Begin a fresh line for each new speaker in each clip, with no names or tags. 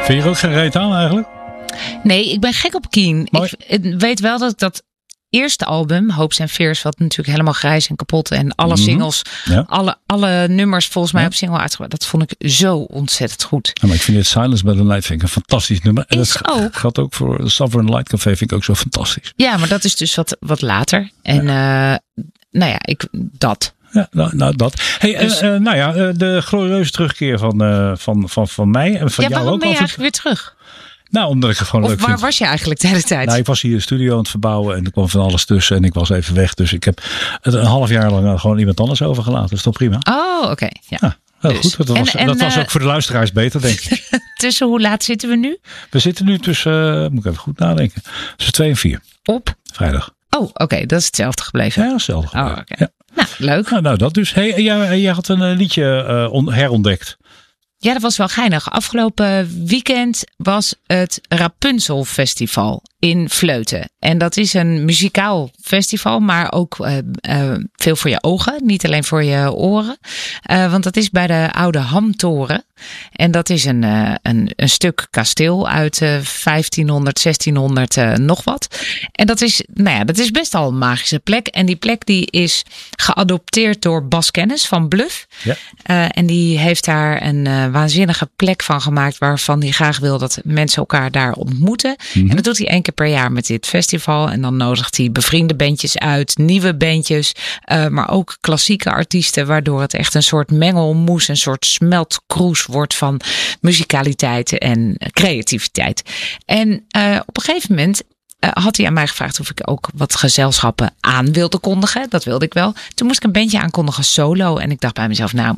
Vind je er ook geen reet aan eigenlijk?
Nee, ik ben gek op Keen.
Mooi.
Ik weet wel dat ik dat eerste album, Hopes and Fears, wat natuurlijk helemaal grijs en kapot en alle singles, alle nummers volgens mij op single uitgebracht. Dat vond ik zo ontzettend goed.
Ja, maar ik vind dit Silence by the Night vind ik een fantastisch nummer. En dat gaat ook voor de Sovereign Light Café, vind ik ook zo fantastisch.
Ja, maar dat is dus wat later. En dat.
Ja, nou dat. Hey,
Dus,
de glorieuze terugkeer van mij en van jou ook.
Waarom ben je eigenlijk weer terug?
Nou, omdat ik het gewoon leuk vind.
Waar was je eigenlijk de hele tijd?
Nou, ik was hier in de studio aan het verbouwen en er kwam van alles tussen en ik was even weg. Dus ik heb het een half jaar lang gewoon iemand anders overgelaten. Dat is toch prima?
Oh, oké. Ja.
Heel goed. Dat was ook voor de luisteraars beter, denk ik.
Tussen hoe laat zitten we nu?
We zitten nu tussen, moet ik even goed nadenken, tussen 2 en 4.
Op?
Vrijdag.
Oh, oké. Dat is hetzelfde gebleven.
Ja, hetzelfde gebleven.
Oh, okay. Ja. Nou, leuk.
Nou, dat dus. Hey, jij had een liedje herontdekt.
Ja, dat was wel geinig. Afgelopen weekend was het Rapunzel Festival in Vleuten. En dat is een muzikaal festival, maar ook veel voor je ogen. Niet alleen voor je oren. Want dat is bij de oude Hamtoren. En dat is een stuk kasteel uit 1500, 1600 nog wat. En dat is best al een magische plek. En die plek die is geadopteerd door Bas Kennis van Bluff. Ja. En die heeft daar een waanzinnige plek van gemaakt waarvan hij graag wil dat mensen elkaar daar ontmoeten. Mm-hmm. En dat doet hij 1 keer per jaar met dit festival. En dan nodigt hij bevriende bandjes uit, nieuwe bandjes, maar ook klassieke artiesten, waardoor het echt een soort mengelmoes, een soort smeltkroes wordt van muzikaliteit en creativiteit. En op een gegeven moment had hij aan mij gevraagd of ik ook wat gezelschappen aan wilde kondigen. Dat wilde ik wel. Toen moest ik een bandje aankondigen solo. En ik dacht bij mezelf, nou,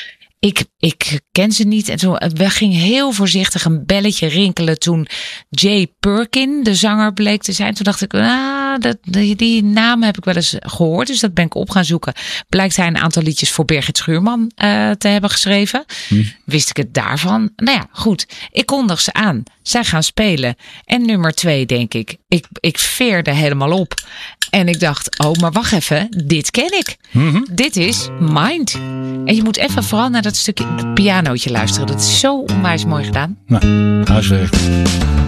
ik ken ze niet. En toen ging heel voorzichtig een belletje rinkelen toen Jay Perkin, de zanger, bleek te zijn. Toen dacht ik, die naam heb ik wel eens gehoord. Dus dat ben ik op gaan zoeken. Blijkt hij een aantal liedjes voor Birgit Schuurman te hebben geschreven. Wist ik het daarvan? Nou ja, goed. Ik kondig ze aan. Zij gaan spelen. En nummer 2 denk ik. Ik veerde helemaal op. En ik dacht, oh, maar wacht even. Dit ken ik. Mm-hmm. Dit is Mind. En je moet even vooral naar dat stukje pianootje luisteren. Dat is zo onwijs mooi gedaan.
Nou, huiswerk.